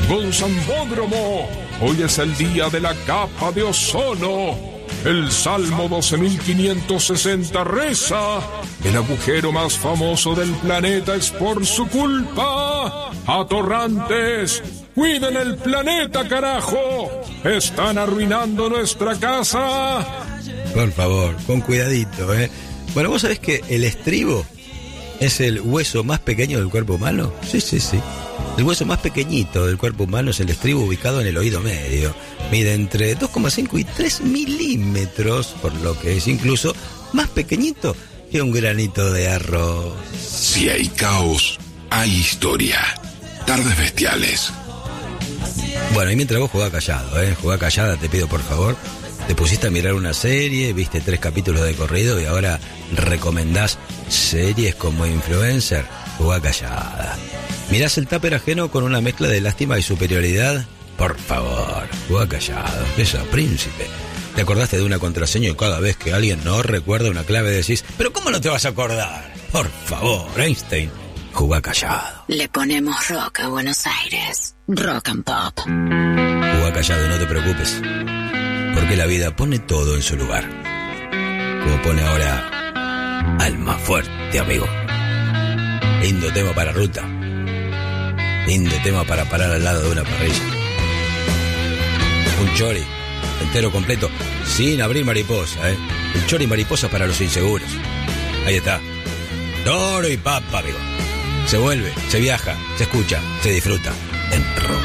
Gonzambódromo, hoy es el día de la capa de ozono. El Salmo 12.560 reza: el agujero más famoso del planeta es por su culpa. Atorrantes, cuiden el planeta, carajo. Están arruinando nuestra casa. Por favor, con cuidadito, ¿eh? Bueno, ¿vos sabés que el estribo es el hueso más pequeño del cuerpo humano? Sí. El hueso más pequeñito del cuerpo humano es el estribo, ubicado en el oído medio. Mide entre 2,5 y 3 milímetros, por lo que es incluso más pequeñito que un granito de arroz. Si hay caos, hay historia. Tardes bestiales. Bueno, y mientras vos jugás callado, jugá callada, te pido por favor. Te pusiste a mirar una serie, viste 3 capítulos de corrido y ahora recomendás series como influencer. Jugá callada. ¿Mirás el tupper ajeno con una mezcla de lástima y superioridad? Por favor, jugá callado. Eso, príncipe. ¿Te acordaste de una contraseña y cada vez que alguien no recuerda una clave decís: ¿pero cómo no te vas a acordar? Por favor, Einstein, jugá callado. Le ponemos rock a Buenos Aires. Rock and pop. Jugá callado y no te preocupes, porque la vida pone todo en su lugar. Como pone ahora Alma Fuerte, amigo. Lindo tema para ruta. Lindo tema para parar al lado de una parrilla. Un chori entero completo, sin abrir mariposa, Un chori mariposa para los inseguros. Ahí está. Toro y papa, amigo. Se vuelve, se viaja, se escucha, se disfruta en rock.